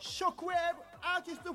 ショックウェーブアーティスト5。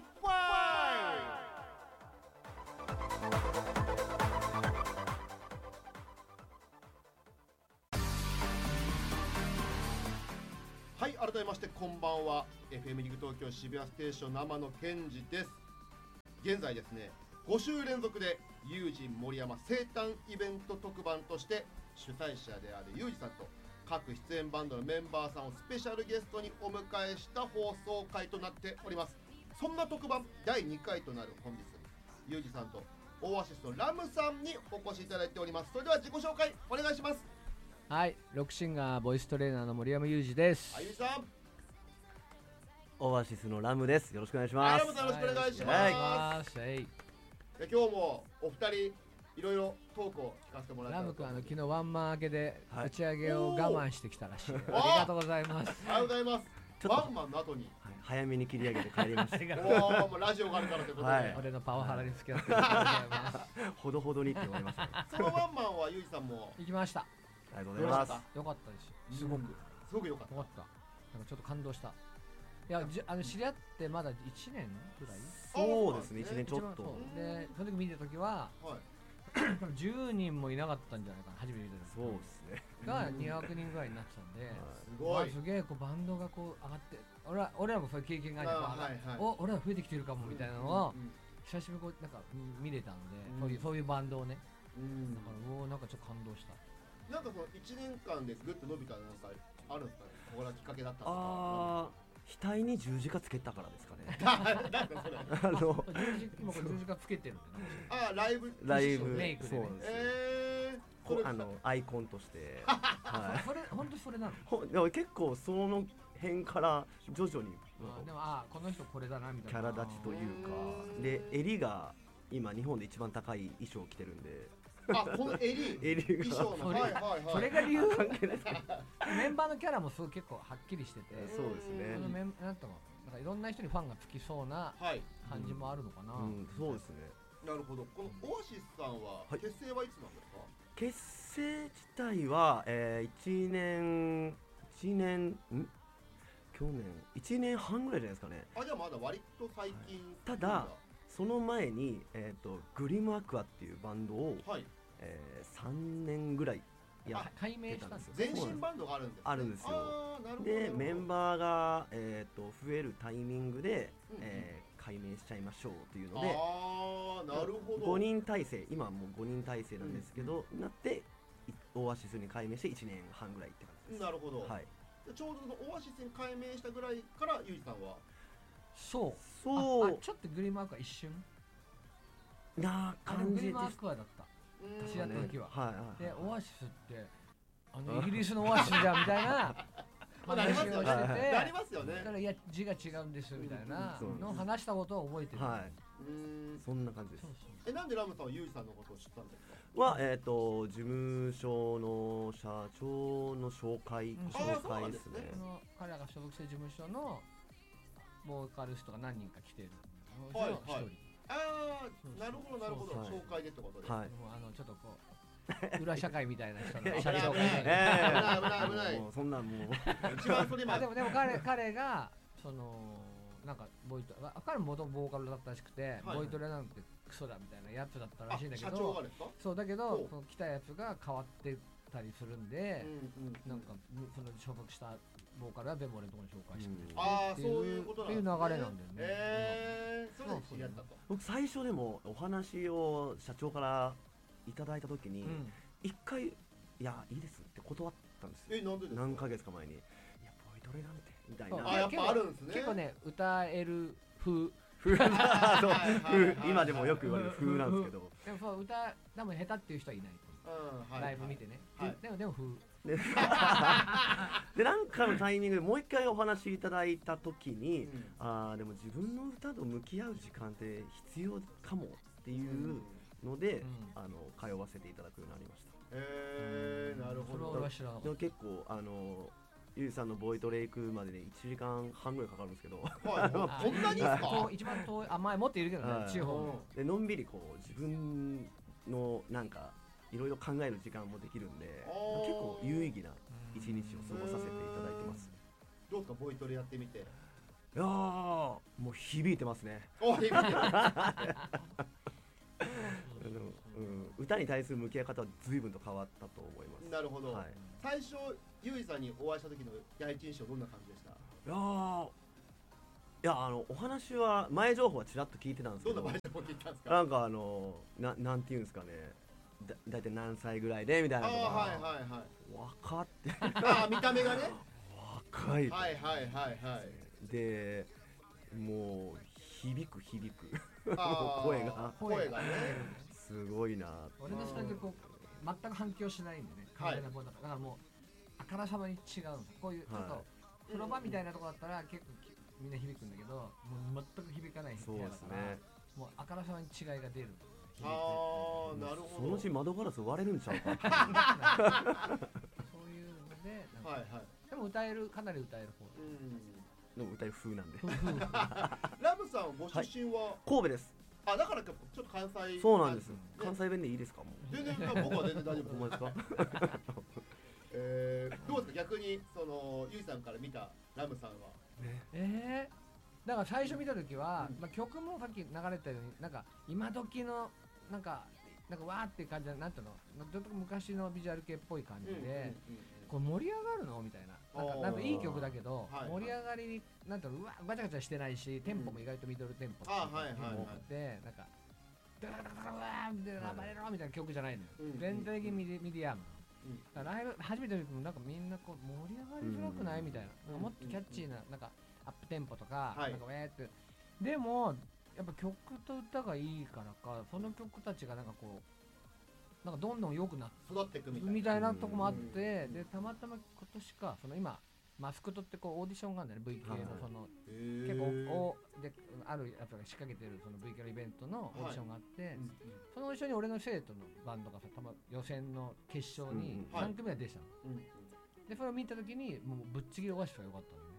はい、改めましてこんばんは。 FM リグ東京渋谷ステーション生野健二です。現在ですね、5週連続でユージ森山生誕イベント特番として主催者であるユージさんと各出演バンドのメンバーさんをスペシャルゲストにお迎えした放送回となっております。そんな特番第2回となる本日、ユージさんとオアシスのラムさんにお越しいただいております。それでは自己紹介お願いします。 はい、ロックシンガーボイストレーナーの森山裕二です。 はい、ユージさん。 オアシスのラムです。よろしくお願いします。 ラムさんよろしくお願いします。で今日もお二人いろいろトークを聞かせてもらってラム君昨日ワンマン明けではい打ち上げを我慢してきたらしい、ありがとうございます。 ありがとうございます。 ちょっとワンマンの後にはい、早めに切り上げて帰りましありがとう。 もうラジオがあるからということで、 はい俺のパワハラに付き合ってありがとうございます。 た。ほどほどにって言われましたね。 そのワンマンはユージさんも行きました。 ありがとうございます。 よかったです。すごくよすごく良かった。 かった。なんかちょっと感動した。いや、知り合ってまだ1年ぐらい。 そうですね、 あ 1年ちょっと。 そうで、その時見た時ははい。 多分10人もいなかったんじゃないかな、初めて見た時。 そうですね。 が200人ぐらいになってたんで。 すごい。 すげえこうバンドがこう上がって俺らもそういう経験があるから、 はいはいお俺ら増えてきてるかもみたいなのをうんうん久しぶりにこうなんか見れたので、 うんそういうバンドをね、 うんだからもうなんかちょっと感動した。 なんかその1年間でグッと伸びたなんかあるんですかね。ここがきっかけだったとか。 あー、額に十字架つけたからですかね。 なんかそれ。 今これ十字架つけてるんであ、ライブ。 ライブメイクでねそうなんですよ。 それアイコンとして。はい。 それ本当にそれなの。 でも結構その辺から徐々にでもこの人これだなみたいなキャラ立ちというかうんで、襟が今日本で一番高い衣装を着てるんで、 あ、この襟襟が衣装の。はいはいはい。 それが理由。 関係ないですけど。 メンバーのキャラもすごい結構はっきりしてて、 そうですねこのなんともなんかいろんな人にファンがつきそうなはい。 感じもあるのかな。 うん、そうですね。 なるほど。このオアシスさんははい結成はいつなんですか。 結成自体は、1年半ぐらいじゃないですかね。 あ、じゃあまだ割と最近。 ただその前に、グリムアクアっていうバンドを、 はい。 3年ぐらいやっ解明したんですよ。 全身バンドがあるんですね。 あるんですよ。 あー、なるほど。 でメンバーが、増えるタイミングで、 うんうん改名しちゃいましょうというので、 あー、なるほど。 5人体制、今はもう5人体制なんですけど、なってオアシスに改名して1年半ぐらいって感じです。 なるほど。 はい。 でちょうどそのオアシスに改名したぐらいからユージさんは。 そうそうちょっとグリムアクア一瞬な感じでグリムアクアだった知り合った時は、 はいはいでオアシスってイギリスのオアシスじゃんみたいなまあなりますよね。 話をしてて、 なりますよねだ。からいや字が違うんですみたいなうんのを話したことを覚えてる。 はい、 うーん。 そんな感じですそうそうなんでラムさんはユージさんのことを知ったんですか。 は、事務所の社長の紹介、 うん紹そうなんでね介ですすね。 彼らが所属してる事務所のボーカリストが何人か来てるのはい一人、 はいあー、なるほどなるほど。 そうそう紹介でってことで。 はい。 もうちょっとこう裏社会みたいな人の危社長がない危ないえ危ない危ないもうそんなんもう一番それまで。 でも彼がそのなんか彼も元ボーカルだったらしくて、 はいボイトレなんてクソだみたいなやつだったらしいんだけ社長ど、 がですか。 そうだけほうどその来たやつが変わってたりするんで、 うんうん。 なんかその所属したボーカルはベモレのところに紹介してくれて、 ああ、 ってそういうことなんですね。 っていう流れなんだよね。 それで知り合ったと。 僕最初でもお話を社長からいただいた時にうん一回いやいいですって断ったんですよ。 なんでですか。 何ヶ月か前にいやボイトレなんてみたいそうな。 あ、やっぱあるんですね。 結構ね歌える風風そうはい風今でもよく言われる風なんですけど。 でもそう歌多分下手っていう人はいないと思うん、はい。 う、ライブ見てね、 はいでも風でなんかのタイミングでもう一回お話いただいた時に、 うんでも自分の歌と向き合う時間って必要かもっていうので、通わせていただくようになりました。 なるほそれはど。 俺は知らなかっでも結構ゆうさんのボイトレ行くまでで1時間半ぐらいかかるんですけどはい、 た。 こんなにですか。 一番遠い前もっといるけどね、 はい地方のでのんびりこう自分のなんかいろいろ考える時間もできるんであー結構有意義な一日を過ごさせていただいてます。 どうですかボイトレやってみて。 いやーもう響いてますね。 お響いてる歌に対する向き合い方は随分と変わったと思います。 なるほど、 はい、 最初ゆいさんにお会いした時の第一印象どんな感じでした？ いやお話は前情報はちらっと聞いてたんですけど、 どんな前情報聞いたんですか？ なんかなんていうんですかね、だいたい何歳ぐらいでみたいなのがはいはいはい分かって見た目がね若い、 はいはいはいはいでもう響くあ声がねすごいな。 俺のそれでこう全く反響しないんでね、 はい完全な声だから、だからもうあからさまに違うの。こういうちょっと風呂場みたいなとこだったら結構みんな響くんだけど、もう全く響かない部屋だから、もうあからさまに違いが出る。 ああなるほど。 そのうち窓ガラス割れるんちゃうかってそういうのでなんか、 はいはい、 でも歌える、かなり歌える方でも歌える風なんでラムさんご出身は、 神戸です。 あだからちょっと関西そうなんです、 ね、 関西弁でいいですか？もう全然僕は全然大丈夫ほんまですか？ どうですか逆にそのゆいさんから見たラムさんは。 だから最初見た時は、曲もさっき流れたようになんか今時のなんかわーっていう感じで、なんていうの、ちょっと昔のビジュアル系っぽい感じで、これ盛り上がるのみたいな、なんかいい曲だけど、盛り上がりになんていうの、ガチャガチャしてないし、テンポも意外とミドルテンポが多くて、なんかダラダラダラわーって暴れろみたいな曲じゃないのよ。全体的にミディアム。ライブ初めて見てもなんかみんなこう盛り上がりづらくないみたいな、もっとキャッチーななんかアップテンポとか、なんかウェーって、でもやっぱ曲と歌がいいからか、その曲たちがなんかこうなんかどんどん良くなって育っていくみたいなとこもあって、でたまたま今年か、その今マスクトってこうオーディションがあるんだよね、 VK のその結構であるやつが仕掛けてるその VK のイベントのオーディションがあって、その一緒に俺の生徒のバンドがさ、予選の決勝に3組が出てたの、でそれを見た時にもうぶっちぎりオアシスが良かったのね。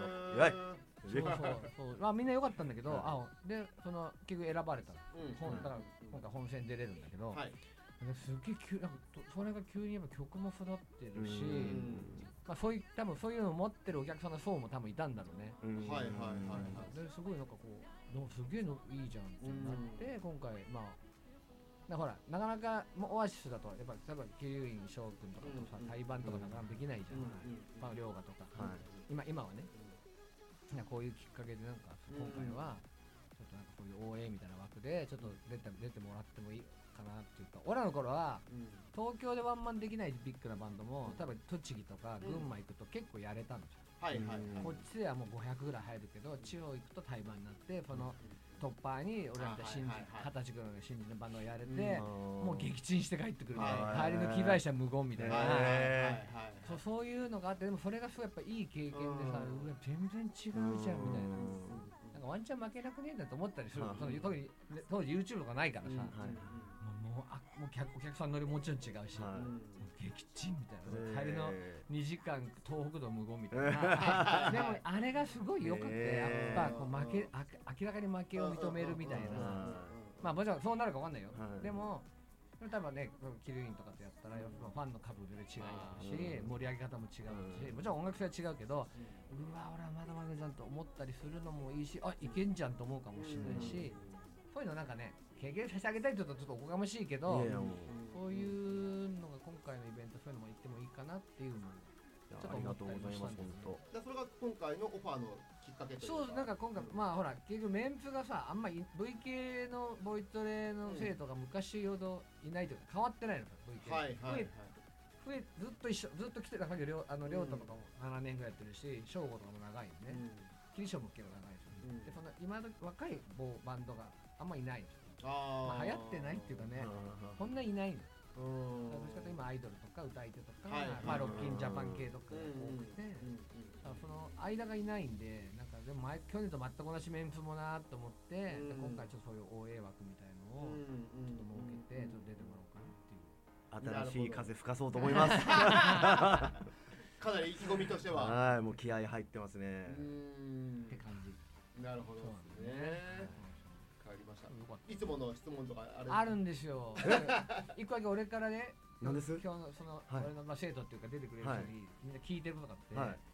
そうまあみんな良かったんだけど、でその結局選ばれたの、だから今回本戦出れるんだけど、すげえなんかそれが急にやっぱ曲も育ってるし、まあそういう多分そういうのを持ってるお客さんの層も多分いたんだろうね。ですごいなんかこうすげえのいいじゃんってなって、今回まあほらなかなかオアシスだとやっぱ例えば桐生院翔くんとかとさ、対バンとかなかなかできないじゃない、まあ涼河とか、今はね、こういうきっかけでなんか今回はちょっとなんかこういう応援みたいな枠でちょっと出てもらってもいいかなっていうか、俺らの頃は東京でワンマンできないビッグなバンドも多分栃木とか群馬行くと結構やれたんですよ。こっちではもう500ぐらい入るけど、地方行くと対バンになって、このトッパーに俺らみたいな20歳ぐらいの新人のバンドをやれて、もう撃沈して帰ってくるみたいな、帰りの機材車無言みたいな、そういうのがあって、でもそれがすごいやっぱいい経験でさ、全然違うじゃんみたいな、なんかワンチャン負けなくねえんだと思ったりする。特に当時 YouTube がないからさ、もうお客さん乗りもちろん違うし、撃沈みたいな、帰りの2時間東北道無言みたいなでもあれがすごいよくて、やっぱこう明らかに負けを認めるみたいな、まあもちろんそうなるか分かんないよ、でも多分ね、キルインとかとやったらファンの数全然違うし、盛り上げ方も違うし、もちろん音楽性は違うけど、うわ俺はまだまだじゃんと思ったりするのもいいし、いけんじゃんと思うかもしれないし、そういうのなんかね経験させてあげたいと言うとちょっとおこがましいけど、そういうのが今回のイベント、そういうのも言ってもいいかなっていうのをちょっと思ったりもしたんですよ。 それが今回のオファーのきっかけというか。 そう、なんか今回まあほら結局メンツがさ、あんまり V 系のボイトレの生徒が昔ほどいないというか変わってないのか、V 系ずっとずっと来てた限り、亮太とかも7年ぐらいやってるし、翔吾とかも長いよね、キリショウも結構長いし、でその今の若いバンドがあんまいないんですよ。まあ流行ってないっていうかね、こんないないの。どっちかというと今アイドルとか歌い手とか、まあロッキンジャパン系とかが多くて、その間がいないんで、なんかでも去年と全く同じメンツもなと思って、今回ちょっとそういう応援枠みたいのをちょっと設けて、ちょっと出てもらおうかなっていう。 新しい風吹かそうと思いますかなり意気込みとしては、 はい、もう気合入ってますねって感じ。 なるほどですね。帰りました。いつもの質問とかあるんですよ。一個だけ俺からね、 何です？ 今日のその俺の生徒っていうか出てくれる人にみんな聞いてることがあって、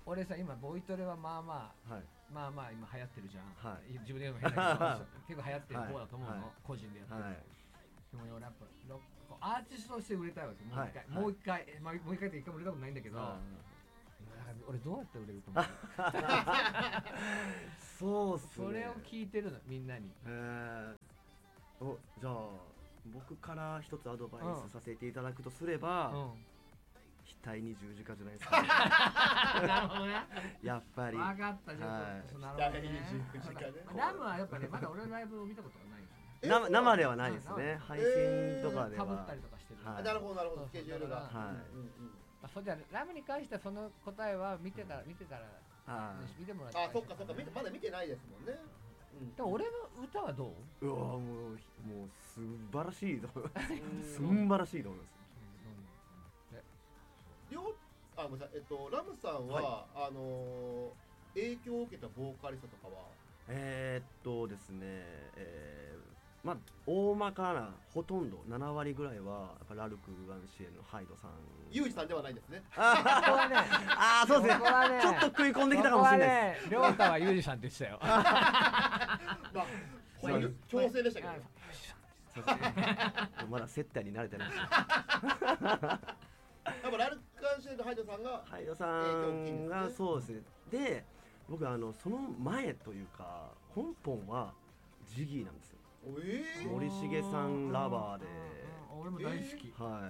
俺さ今ボイトレはまあまあ、 はい、 まあまあ今流行ってるじゃん、 はい、 自分で言うのも変だけど結構流行ってる方だと思うの、 はい、 個人でやってる、 はい、 でも俺やっぱアーティストとして売れたいわけ、 はい、 もう一回って一回も売れたことないんだけど、俺どうやって売れると思うそうっすね。 それを聞いてるのみんなに。 じゃあ僕から一つアドバイスさせていただくとすれば、額に十字架じゃないですか、ね。 なるほどね。 やっぱり。 分かった、じゃあ、 額に十字架ね。 ラムはやっぱね、まだ俺のライブを見たことがないんですね。生ではないですね。配信とかでは。 かぶったりとかしてる。 なるほどなるほど、スケジュールが。 そうじゃラムに関してはその答えは見てから見てもらって。 あ、そっかそっか、まだ見てないですもんね。 でも俺の歌はどう？ うわもう素晴らしいと思います。素晴らしいと思います。 ごめんなさい、ラムさんは、影響を受けたボーカリストとかはですね、まあ大まかなほとんど7割ぐらいはやっぱラルク・ワンシエンのハイドさん。 ユージさんではないですね。 そうですね。ちょっと食い込んできたかもしれないです。 りょうたはユージさんって言ってたよ。 まあ強制でしたけど。まだ接待に慣れてない。 やっぱラルク・ワンシエンのハイドさんがそうですね。で僕その前というか根本はジギーなんですよ。森重さんラバーで。 俺も大好き。 はい。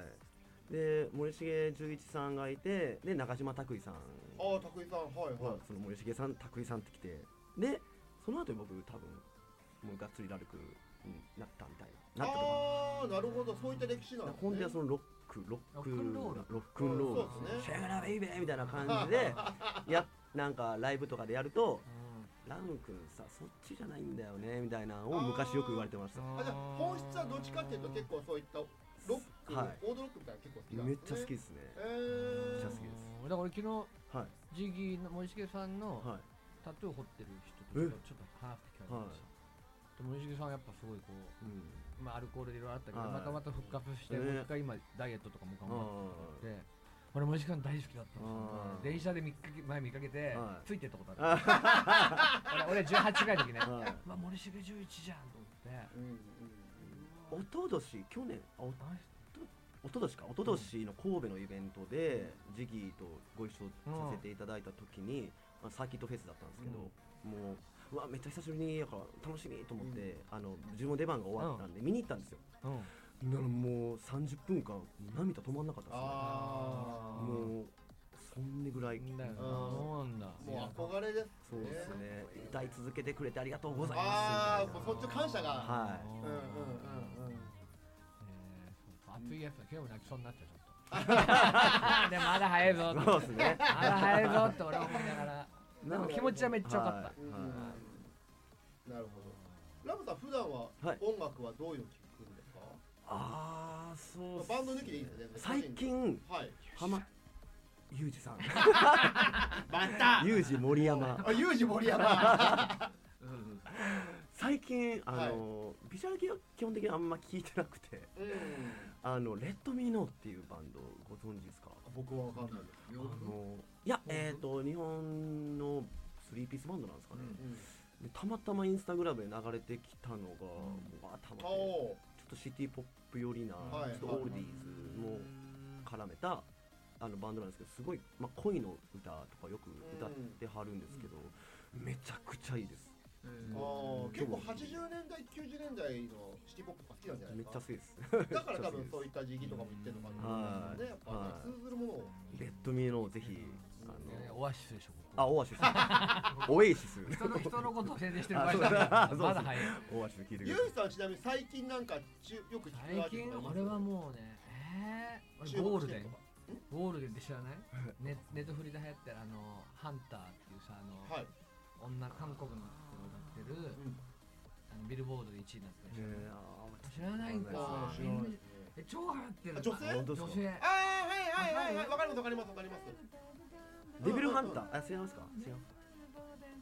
で森重十一さんがいて、で中島拓さん。 拓さん、はいはい。 その森重さん拓さんって来て、でその後に僕多分もうがっつりラルクになったみたいな。 なるほど、そういった歴史なんですね。 本当はそのロックンロール、シェガラベイベーみたいな感じでなんかライブとかでやると。ラム君さ、そっちじゃないんだよねみたいなのを昔よく言われてました。 じゃあ本質はどっちかっていうと結構そういったロック、オードロックみたいな結構好きなんですね。 めっちゃ好きですね。めっちゃ好きです。 だから俺昨日ジギーの森重さんのタトゥー彫ってる人とちょっと話してきたんですよ。森重さんはやっぱすごいこう、アルコールでいろいろあったけどまた復活してもう一回今ダイエットとかも頑張ってて。俺森重さん大好きだったんですよ。電車で前見かけてついてったことあった。俺18ぐらいの時ね、森重11じゃんと思って。 おととし去年おととしの神戸のイベントでジギーとご一緒させていただいた時にサーキットフェスだったんですけど、もううわめっちゃ久しぶりにやから楽しみと思って自分の出番が終わったんで見に行ったんですよ。だからもう30分間涙止まんなかったですね。もうそんぐらいだよな。そうなんだ。 もう憧れです。 そうですね。歌い続けてくれてありがとうございます。 もうそっち感謝が。 はい。 熱いやつは今日も泣きそうになっちゃうちょっと。でもまだ早いぞ。 そうですね。 まだ早いぞって俺は思いながら。でも気持ちはめっちゃ分かった。 なるほど。ラムさん普段は音楽はどういうの聴くんですか？ そうバンド抜きでいいですね。 最近ユージさんまたユージ森山ユージ森山最近ビジュアル系は基本的にあんま聞いてなくて、レッドミーノーっていうバンドご存知ですか？ 僕は分かんないです。 いや日本の3ピースバンドなんですかね。たまたまインスタグラムで流れてきたのがたまたまちょっとシティポップ寄りなちょっとオールディーズも絡めたバンドなんですけど、すごい恋の歌とかよく歌ってはるんですけど、めちゃくちゃいいです。 結構80年代90年代のシティポップが好きなんじゃないですか？ めっちゃ好きです。 だから多分そういった時期とかも言ってるのかな。やっぱ通ずるものを。 レッドミーノをぜひ。 オアシスでしょ。 オアシス。オエイシス。 人のことを宣伝してる場合じゃない。まだ早い。 オアシス聞いてくれ。 ユージさんちなみに最近なんかよく聞く最近俺はもうね、ゴールデン。ゴールデンって知らない？ネットフリで流行ってるハンターっていうさ韓国の人が歌ってるビルボードで1位になった人。知らないんか。超流行ってる。女性。 はいわかります。 デビルハンター違いますか？違う。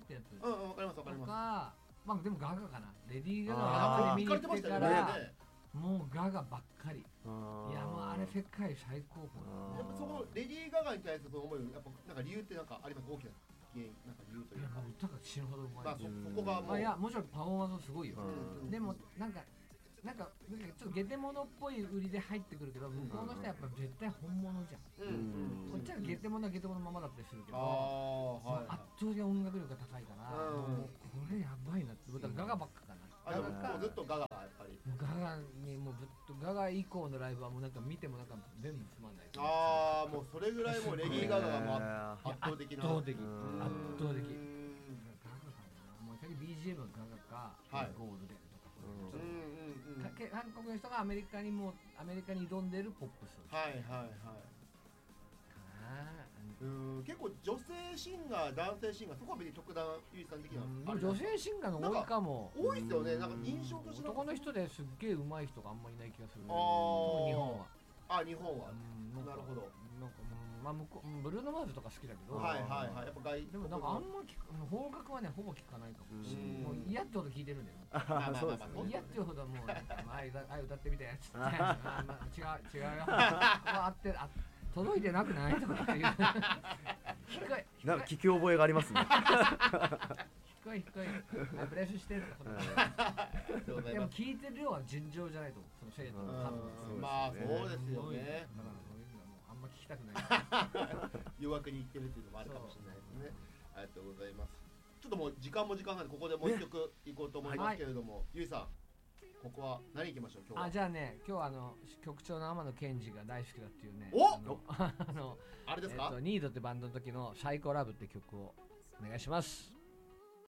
わかります。 でもガガかな。レディー・ガガが見に行ってからもうガガばっかり。いやもうあれ世界最高峰。 やっぱそのレディー・ガガに対するその思い、やっぱなんか理由ってなんかあります？大きな原因、なんか理由というか。 歌が死ぬほどうまい。 そこがもう。 いやもちろんパフォーマンスもすごいよ。でもなんかちょっとゲテモノっぽい売りで入ってくるけど、向こうの人はやっぱ絶対本物じゃん。こっちはゲテモノはゲテモノのままだったりするけど、圧倒的音楽力が高いから、もうこれやばいなって。ガガばっかかな。 もうずっとガガがやっぱり。 ガガにもうずっとガガ以降のライブはもうなんか見てもなんか全部つまんない。 もうそれぐらいもうレディー・ガガが圧倒的な。 圧倒的。もうBGM はガガかゴールデンとか。韓国の人がアメリカに挑んでるポップス。 結構女性シンガー、男性シンガー、そこは別に特段ゆいさん的には女性シンガーの多いかも。 多いですよね。なんか印象として男の人ですっげえ上手い人があんまりいない気がする。日本は。 日本は。なるほど。 なんかブルーノ・マーズとか好きだけど。 やっぱでもなんかあんま邦楽はねほぼ聞かないかも。もう嫌ってほど聞いてるんだよ。嫌ってほどもう歌ってみたやつ。違うよ。届いてなくないとかっていう。 なんか聞き覚えがありますね。 低い。ブレスしてるとか。でも聞いてる量は尋常じゃないと思う。その生徒の多分。 まあそうですよね。 あんま聞きたくない。 誘惑に行ってるっていうのもあるかもしれないですね。ありがとうございます。ちょっともう時間なんでここでもう一曲いこうと思いますけれども、ゆいさん。ここは何行きましょう今日は。 じゃあね、今日は局長の天野健二が大好きだっていうね。 あれですか？ ニードってバンドの時のサイコラブって曲をお願いします。